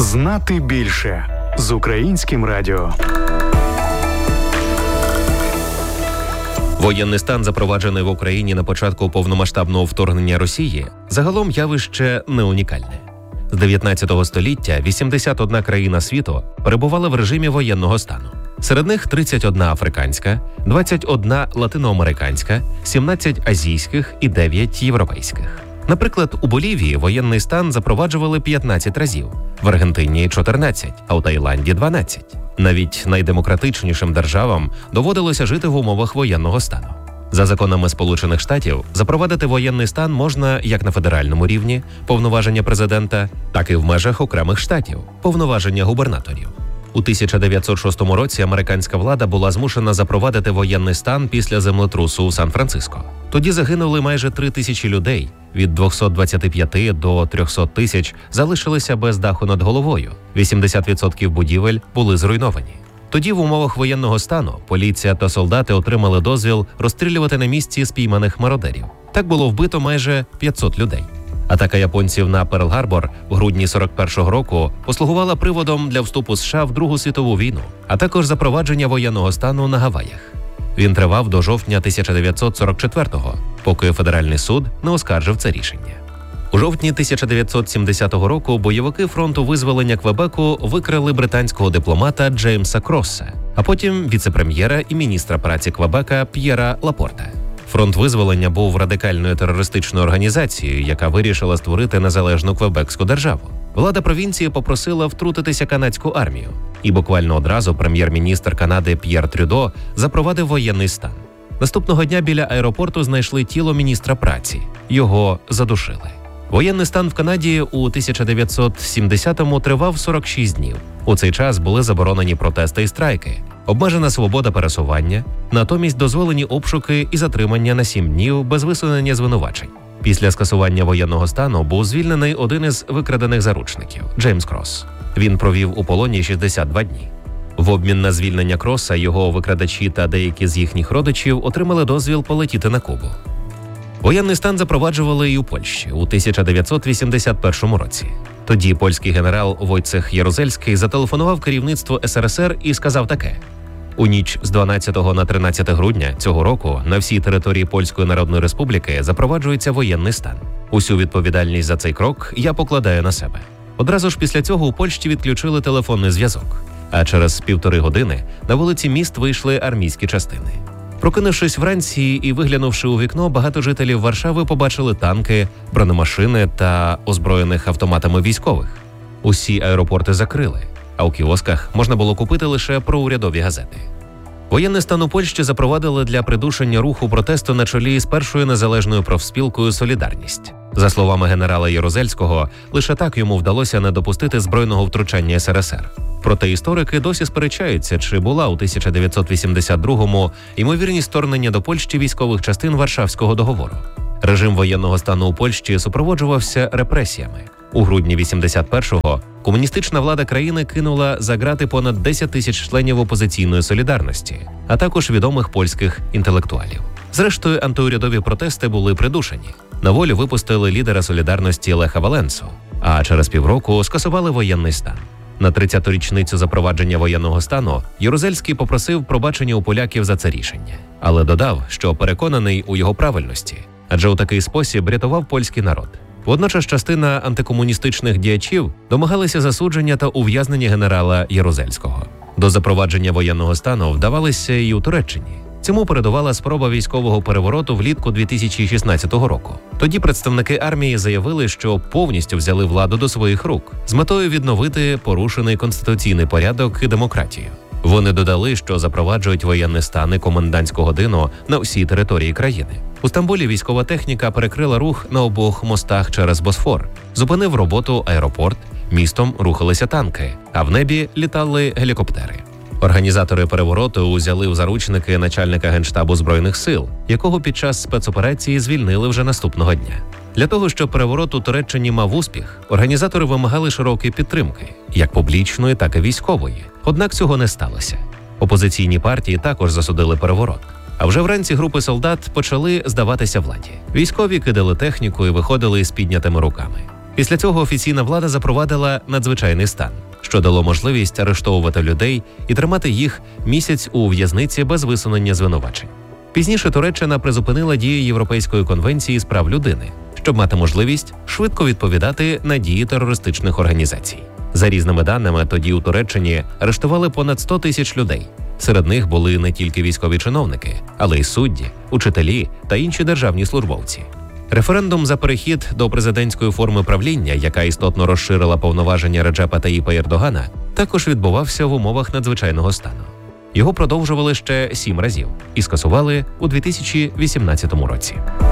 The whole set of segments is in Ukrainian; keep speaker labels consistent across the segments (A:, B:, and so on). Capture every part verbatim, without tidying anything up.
A: Знати більше з Українським радіо.
B: Воєнний стан, запроваджений в Україні на початку повномасштабного вторгнення Росії, загалом явище не унікальне. З дев'ятнадцятого століття вісімдесят одна країна світу перебувала в режимі воєнного стану. Серед них тридцять одна африканська, двадцять одна латиноамериканська, сімнадцять азійських і дев'ять європейських. Наприклад, у Болівії воєнний стан запроваджували п'ятнадцять разів, в Аргентині – чотирнадцять, а у Таїланді – дванадцять. Навіть найдемократичнішим державам доводилося жити в умовах воєнного стану. За законами Сполучених Штатів, запровадити воєнний стан можна як на федеральному рівні – повноваження президента, так і в межах окремих штатів – повноваження губернаторів. У тисяча дев'ятсот шостому році американська влада була змушена запровадити воєнний стан після землетрусу у Сан-Франциско. Тоді загинули майже три тисячі людей, від двохсот двадцяти п'яти до трьохсот тисяч залишилися без даху над головою, вісімдесят відсотків будівель були зруйновані. Тоді в умовах воєнного стану поліція та солдати отримали дозвіл розстрілювати на місці спійманих мародерів. Так було вбито майже п'ятсот людей. Атака японців на Перл-Гарбор в грудні сорок першого року послугувала приводом для вступу США в Другу світову війну, а також запровадження воєнного стану на Гаваях. Він тривав до жовтня тисяча дев'ятсот сорок четвертого, поки федеральний суд не оскаржив це рішення. У жовтні тисяча дев'ятсот сімдесятого року бойовики фронту визволення Квебеку викрили британського дипломата Джеймса Кросса, а потім віце-прем'єра і міністра праці Квебека П'єра Лапорта. Фронт визволення був радикальною терористичною організацією, яка вирішила створити незалежну квебекську державу. Влада провінції попросила втрутитися канадську армію, і буквально одразу прем'єр-міністр Канади П'єр Трюдо запровадив воєнний стан. Наступного дня біля аеропорту знайшли тіло міністра праці. Його задушили. Воєнний стан в Канаді у тисяча дев'ятсот сімдесятому тривав сорок шість днів. У цей час були заборонені протести і страйки, обмежена свобода пересування, натомість дозволені обшуки і затримання на сім днів без висунення звинувачень. Після скасування воєнного стану був звільнений один із викрадених заручників – Джеймс Крос. Він провів у полоні шістдесят два дні. В обмін на звільнення Кроса його викрадачі та деякі з їхніх родичів отримали дозвіл полетіти на Кубу. Воєнний стан запроваджували і у Польщі у тисяча дев'ятсот вісімдесят першому році. Тоді польський генерал Войцех Ярузельський зателефонував керівництву ес ер ес ер і сказав таке: «У ніч з дванадцятого на тринадцяте грудня цього року на всій території Польської Народної Республіки запроваджується воєнний стан. Усю відповідальність за цей крок я покладаю на себе». Одразу ж після цього у Польщі відключили телефонний зв'язок, а через півтори години на вулиці міст вийшли армійські частини. Прокинувшись вранці і виглянувши у вікно, багато жителів Варшави побачили танки, бронемашини та озброєних автоматами військових. Усі аеропорти закрили, а у кіосках можна було купити лише проурядові газети. Воєнний стан у Польщі запровадили для придушення руху протесту на чолі з першою незалежною профспілкою «Солідарність». За словами генерала Ярузельського, лише так йому вдалося не допустити збройного втручання ес ер ес ер. Проте історики досі сперечаються, чи була у тисяча дев'ятсот вісімдесят другому ймовірність вторгнення до Польщі військових частин Варшавського договору. Режим воєнного стану у Польщі супроводжувався репресіями. У грудні вісімдесят першого комуністична влада країни кинула за ґрати понад десять тисяч членів опозиційної «Солідарності», а також відомих польських інтелектуалів. Зрештою, антиурядові протести були придушені. На волю випустили лідера «Солідарності» Леха Валенсу, а через півроку скасували воєнний стан. На тридцяту річницю запровадження воєнного стану Ярузельський попросив пробачення у поляків за це рішення, але додав, що переконаний у його правильності, адже у такий спосіб рятував польський народ. Водночас частина антикомуністичних діячів домагалися засудження та ув'язнення генерала Ярузельського. До запровадження воєнного стану вдавалися і у Туреччині. Цьому передувала спроба військового перевороту влітку дві тисячі шістнадцятого року. Тоді представники армії заявили, що повністю взяли владу до своїх рук з метою відновити порушений конституційний порядок і демократію. Вони додали, що запроваджують воєнний стан і комендантську годину на всій території країни. У Стамбулі військова техніка перекрила рух на обох мостах через Босфор, зупинив роботу аеропорт, містом рухалися танки, а в небі літали гелікоптери. Організатори перевороту узяли в заручники начальника Генштабу Збройних сил, якого під час спецоперації звільнили вже наступного дня. Для того, щоб переворот у Туреччині мав успіх, організатори вимагали широкої підтримки, як публічної, так і військової. Однак цього не сталося. Опозиційні партії також засудили переворот. А вже вранці групи солдат почали здаватися владі. Військові кидали техніку і виходили із піднятими руками. Після цього офіційна влада запровадила надзвичайний стан, що дало можливість арештовувати людей і тримати їх місяць у в'язниці без висунення звинувачень. Пізніше Туреччина призупинила дію Європейської конвенції з прав людини, щоб мати можливість швидко відповідати на дії терористичних організацій. За різними даними, тоді у Туреччині арештували понад сто тисяч людей. Серед них були не тільки військові чиновники, але й судді, учителі та інші державні службовці. Референдум за перехід до президентської форми правління, яка істотно розширила повноваження Реджепа Таїпа Ердогана, також відбувався в умовах надзвичайного стану. Його продовжували ще сім разів і скасували у дві тисячі вісімнадцятому році.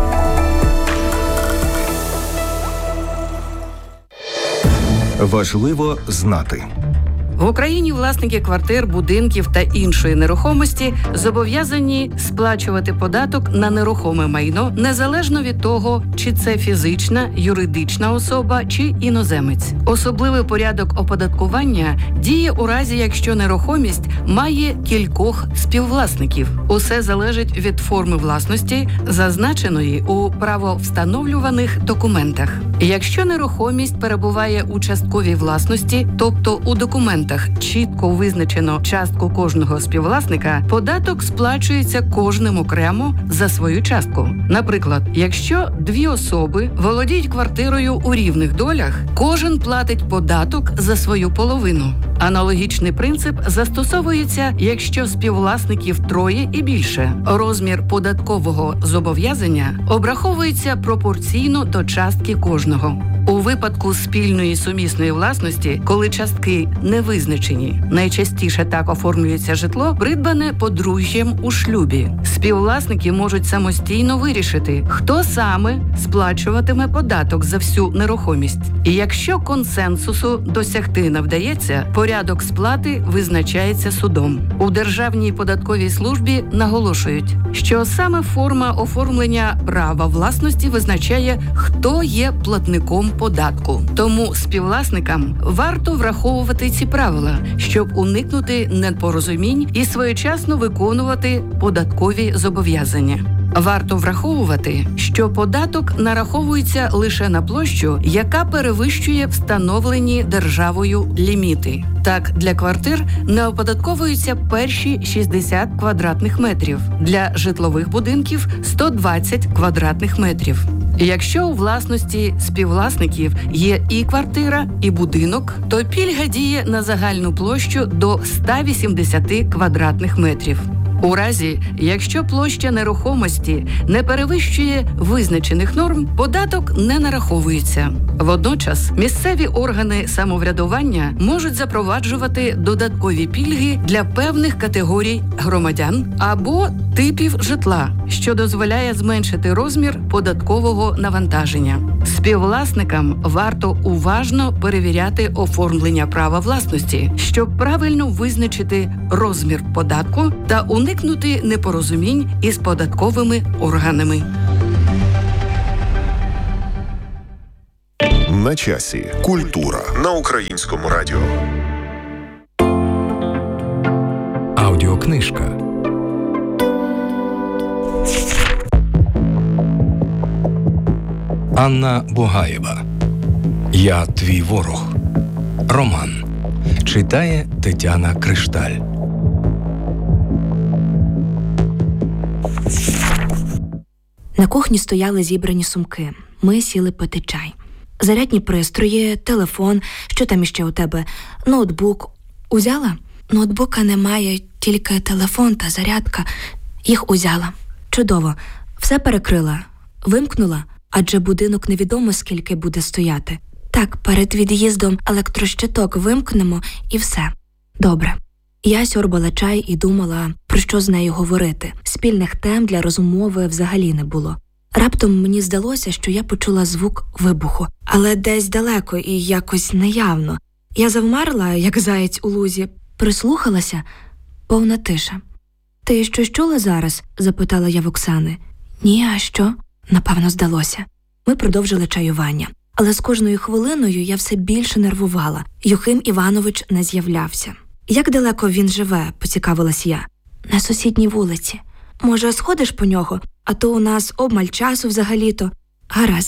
C: Важливо знати.
D: В Україні власники квартир, будинків та іншої нерухомості зобов'язані сплачувати податок на нерухоме майно незалежно від того, чи це фізична, юридична особа чи іноземець. Особливий порядок оподаткування діє у разі, якщо нерухомість має кількох співвласників. Усе залежить від форми власності, зазначеної у правовстановлюваних документах. Якщо нерухомість перебуває у частковій власності, тобто у документах чітко визначено частку кожного співвласника, податок сплачується кожним окремо за свою частку. Наприклад, якщо дві особи володіють квартирою у рівних долях, кожен платить податок за свою половину. Аналогічний принцип застосовується, якщо співвласників троє і більше. Розмір податкового зобов'язання обраховується пропорційно до частки кожного. У випадку спільної сумісної власності, коли частки не визначені, найчастіше так оформлюється житло, придбане подружжям у шлюбі. Співвласники можуть самостійно вирішити, хто саме сплачуватиме податок за всю нерухомість. І якщо консенсусу досягти не вдається, порядок сплати визначається судом. У Державній податковій службі наголошують, що саме форма оформлення права власності визначає, хто є платником податку. Тому співвласникам варто враховувати ці правила, щоб уникнути непорозумінь і своєчасно виконувати податкові зобов'язання. Варто враховувати, що податок нараховується лише на площу, яка перевищує встановлені державою ліміти. Так, для квартир не оподатковуються перші шістдесят квадратних метрів, для житлових будинків – сто двадцять квадратних метрів. Якщо у власності співвласників є і квартира, і будинок, то пільга діє на загальну площу до сто вісімдесят квадратних метрів. У разі, якщо площа нерухомості не перевищує визначених норм, податок не нараховується. Водночас, місцеві органи самоврядування можуть запроваджувати додаткові пільги для певних категорій громадян або типів житла, що дозволяє зменшити розмір податкового навантаження. Співвласникам варто уважно перевіряти оформлення права власності, щоб правильно визначити розмір податку та уникнути непорозумінь із податковими органами.
C: На часі. Культура на Українському радіо. Аудіокнижка. Анна Бугаєва. Я твій ворог. Роман. Читає Тетяна Кришталь.
E: На кухні стояли зібрані сумки. Ми сіли пити чай. Зарядні пристрої, телефон, що там іще у тебе? Ноутбук. Узяла? Ноутбука немає, тільки телефон та зарядка. Їх узяла. Чудово. Все перекрила. Вимкнула, адже будинок невідомо скільки буде стояти. Так, перед від'їздом електрощиток вимкнемо і все. Добре. Я сьорбала чай і думала, про що з нею говорити. Спільних тем для розмови взагалі не було. Раптом мені здалося, що я почула звук вибуху, але десь далеко і якось неявно. Я завмерла, як заєць у лузі, прислухалася – повна тиша. «Ти щось чула зараз?» – запитала я в Оксани. «Ні, а що?» – напевно здалося. Ми продовжили чаювання. Але з кожною хвилиною я все більше нервувала. Юхим Іванович не з'являвся. «Як далеко він живе?» – поцікавилась я. «На сусідній вулиці. Може, сходиш по нього? А то у нас обмаль часу взагалі-то». «Гаразд».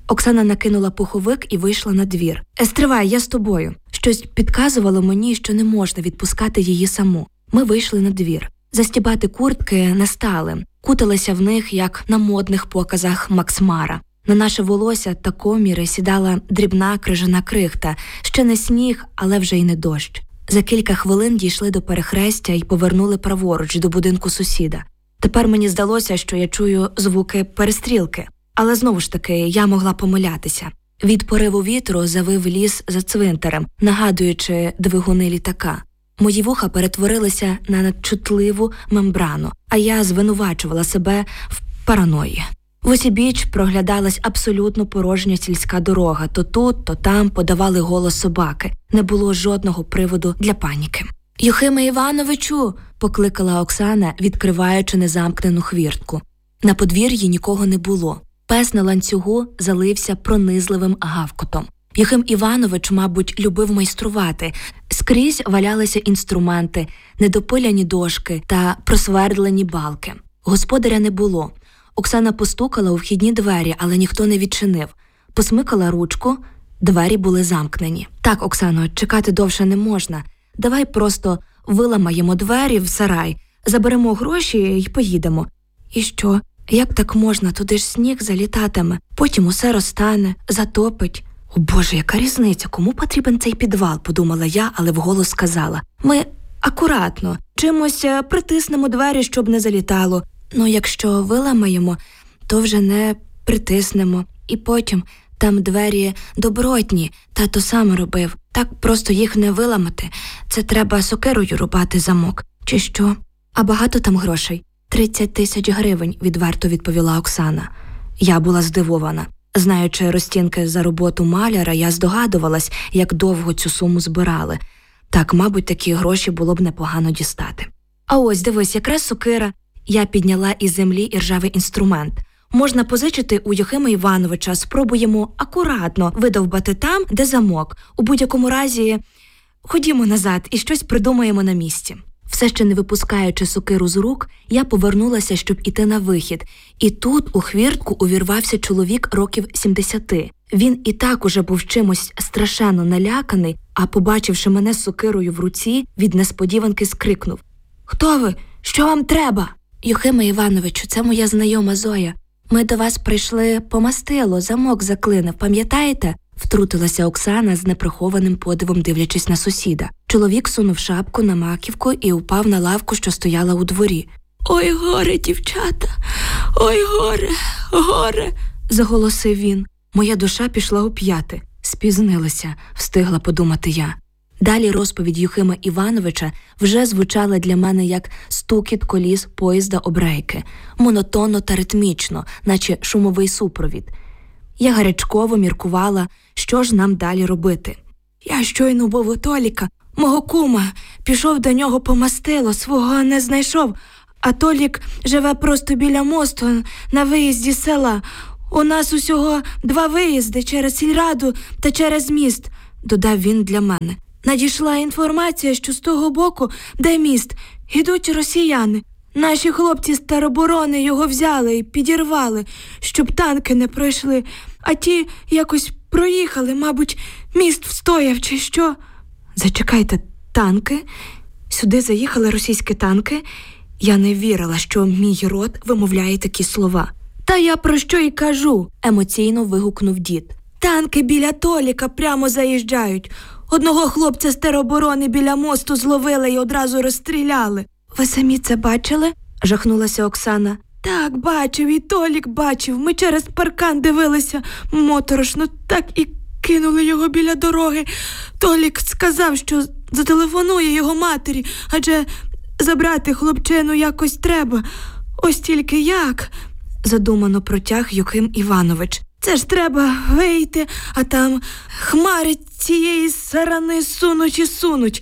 E: Оксана накинула пуховик і вийшла на двір. «Стривай, я з тобою». Щось підказувало мені, що не можна відпускати її саму. Ми вийшли на двір. Застібати куртки не стали. Куталися в них, як на модних показах Максмара. На наше волосся та коміри сідала дрібна крижана крихта. Ще не сніг, але вже й не дощ. За кілька хвилин дійшли до перехрестя і повернули праворуч до будинку сусіда. Тепер мені здалося, що я чую звуки перестрілки. Але знову ж таки, я могла помилятися. Від пориву вітру завив ліс за цвинтарем, нагадуючи двигуни літака. Мої вуха перетворилися на надчутливу мембрану, а я звинувачувала себе в параної. В усібіч проглядалась абсолютно порожня сільська дорога. То тут, то там подавали голос собаки. Не було жодного приводу для паніки. «Юхиме Івановичу!» – покликала Оксана, відкриваючи незамкнену хвіртку. На подвір'ї нікого не було. Пес на ланцюгу залився пронизливим гавкотом. Юхим Іванович, мабуть, любив майструвати. Скрізь валялися інструменти, недопиляні дошки та просвердлені балки. Господаря не було. Оксана постукала у вхідні двері, але ніхто не відчинив. Посмикала ручку, двері були замкнені. «Так, Оксано, чекати довше не можна. Давай просто виламаємо двері в сарай, заберемо гроші і поїдемо». «І що? Як так можна? Туди ж сніг залітатиме. Потім усе розтане, затопить». «О Боже, яка різниця? Кому потрібен цей підвал?» – подумала я, але вголос сказала. «Ми акуратно, чимось притиснемо двері, щоб не залітало. Ну, якщо виламаємо, то вже не притиснемо. І потім там двері добротні, тато сам робив. Так просто їх не виламати. Це треба сокирою рубати замок. Чи що? А багато там грошей?» «Тридцять тисяч гривень», – відверто відповіла Оксана. Я була здивована. Знаючи розцінки за роботу маляра, я здогадувалась, як довго цю суму збирали. Так, мабуть, такі гроші було б непогано дістати. «А ось, дивись, якраз сокира». Я підняла із землі іржавий інструмент. «Можна позичити у Юхима Івановича, спробуємо акуратно видовбати там, де замок. У будь-якому разі, ходімо назад і щось придумаємо на місці». Все ще не випускаючи сокиру з рук, я повернулася, щоб іти на вихід. І тут у хвіртку увірвався чоловік років сімдесяти. Він і так уже був чимось страшенно наляканий, а побачивши мене з сокирою в руці, від несподіванки скрикнув: «Хто ви? Що вам треба?» «Юхиме Івановичу, це моя знайома Зоя. Ми до вас прийшли по мастилу, замок заклинив, пам'ятаєте?» Втрутилася Оксана з неприхованим подивом, дивлячись на сусіда. Чоловік сунув шапку на маківку і упав на лавку, що стояла у дворі. «Ой, горе, дівчата! Ой, горе, горе!» – заголосив він. Моя душа пішла у п'яти. Спізнилася, встигла подумати я. Далі розповідь Юхима Івановича вже звучала для мене як стукіт коліс поїзда об рейки. Монотонно та ритмічно, наче шумовий супровід. Я гарячково міркувала, що ж нам далі робити. Я щойно був у Толіка, мого кума, пішов до нього по мастило, свого не знайшов, а Толік живе просто біля мосту на виїзді з села. У нас усього два виїзди через сільраду та через міст, додав він для мене. Надійшла інформація, що з того боку, де міст, ідуть росіяни. Наші хлопці з тероборони його взяли і підірвали, щоб танки не пройшли, а ті якось проїхали, мабуть, міст встояв чи що. Зачекайте, танки? Сюди заїхали російські танки? Я не вірила, що мій рот вимовляє такі слова. Та я про що й кажу, емоційно вигукнув дід. Танки біля Толіка прямо заїжджають. Одного хлопця з тероборони біля мосту зловили і одразу розстріляли. Ви самі це бачили? Жахнулася Оксана. Так, бачив, і Толік бачив. Ми через паркан дивилися моторошно, так і кинули його біля дороги. Толік сказав, що зателефонує його матері, адже забрати хлопчину якось треба. Ось тільки як? Задумано протяг Юхим Іванович. Це ж треба вийти, а там хмари цієї сарани сунуть і сунуть.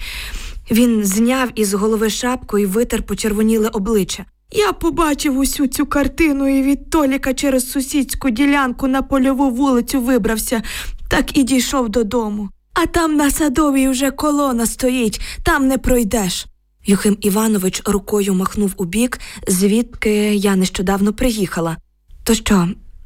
E: Він зняв із голови шапку і витер почервоніле обличчя. Я побачив усю цю картину і від Толіка через сусідську ділянку на Польову вулицю вибрався, так і дійшов додому. А там на Садовій вже колона стоїть, там не пройдеш. Юхим Іванович рукою махнув у бік, звідки я нещодавно приїхала. То що,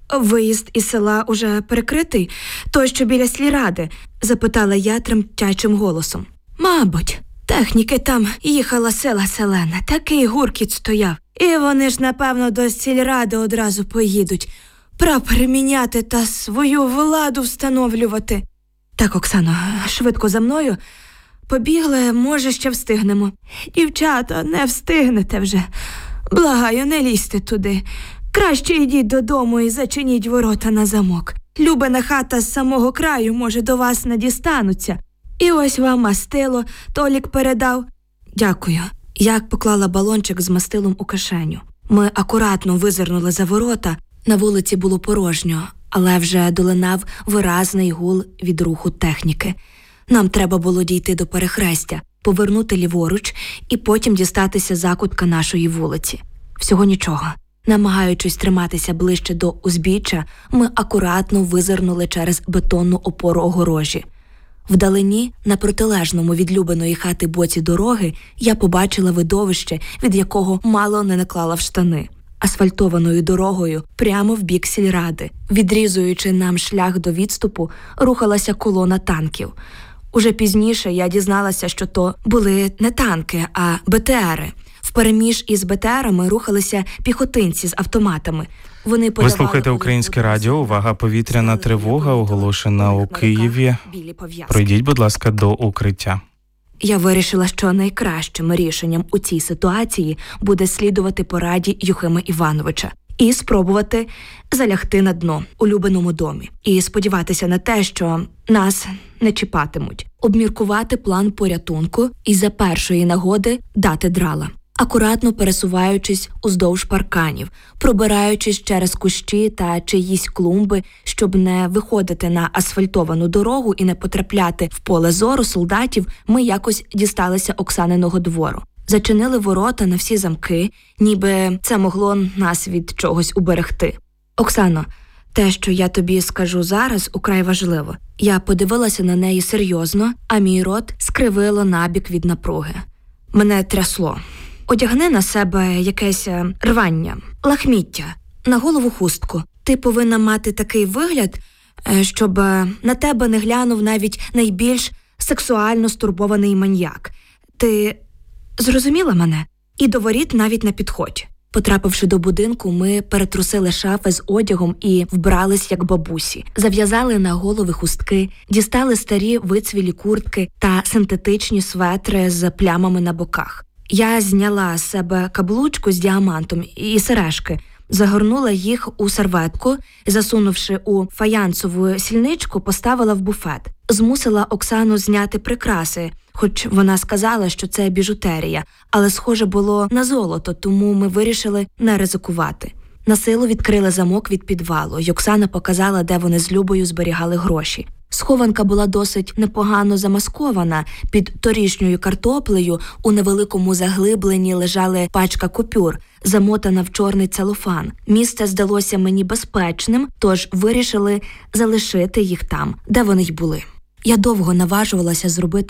E: виїзд із села уже перекритий? Той, що біля сільради? Запитала я тремтячим голосом. Мабуть, техніки там їхала села селена, такий гуркіт стояв. І вони ж, напевно, до сільради одразу поїдуть. Прапори міняти та свою владу встановлювати. Так, Оксано, швидко за мною. Побігли, може, ще встигнемо. Дівчата, не встигнете вже. Благаю, не лізьте туди. Краще йдіть додому і зачиніть ворота на замок. Любина хата з самого краю, може, до вас не дістануться. І ось вам мастило, Толік передав. Дякую. Я поклала балончик з мастилом у кишеню. Ми акуратно визирнули за ворота. На вулиці було порожньо, але вже долинав виразний гул від руху техніки. Нам треба було дійти до перехрестя, повернути ліворуч і потім дістатися закутка нашої вулиці. Всього нічого. Намагаючись триматися ближче до узбіччя, ми акуратно визирнули через бетонну опору огорожі. Вдалині, на протилежному від Любиної хати боці дороги, я побачила видовище, від якого мало не наклала в штани. Асфальтованою дорогою прямо в бік сільради, відрізуючи нам шлях до відступу, рухалася колона танків. Уже пізніше я дізналася, що то були не танки, а БТРи. Впереміж із БТРами рухалися піхотинці з автоматами. Вони
F: Ви слухаєте Українське радіо. Увага, повітряна тривога оголошена у Києві. Пройдіть, будь ласка, до укриття.
E: Я вирішила, що найкращим рішенням у цій ситуації буде слідувати пораді Юхима Івановича і спробувати залягти на дно у Любиному домі. І сподіватися на те, що нас не чіпатимуть. Обміркувати план порятунку і за першої нагоди дати драла. Акуратно пересуваючись уздовж парканів, пробираючись через кущі та чиїсь клумби, щоб не виходити на асфальтовану дорогу і не потрапляти в поле зору солдатів, ми якось дісталися Оксаниного двору. Зачинили ворота на всі замки, ніби це могло нас від чогось уберегти. Оксано, те, що я тобі скажу зараз, украй важливо. Я подивилася на неї серйозно, а мій рот скривило набік від напруги. Мене трясло. Одягни на себе якесь рвання, лахміття, на голову хустку. Ти повинна мати такий вигляд, щоб на тебе не глянув навіть найбільш сексуально стурбований маньяк. Ти зрозуміла мене? І до воріт навіть не підходь. Потрапивши до будинку, ми перетрусили шафи з одягом і вбрались як бабусі. Зав'язали на голови хустки, дістали старі вицвілі куртки та синтетичні светри з плямами на боках. Я зняла з себе каблучку з діамантом і сережки, загорнула їх у серветку, засунувши у фаянсову сільничку, поставила в буфет. Змусила Оксану зняти прикраси, хоч вона сказала, що це біжутерія, але схоже було на золото, тому ми вирішили не ризикувати. Насилу відкрили замок від підвалу, й Оксана показала, де вони з Любою зберігали гроші. Схованка була досить непогано замаскована. Під торішньою картоплею у невеликому заглибленні лежали пачка купюр, замотана в чорний целофан. Місце здалося мені безпечним, тож вирішили залишити їх там, де вони й були. Я довго наважувалася зробити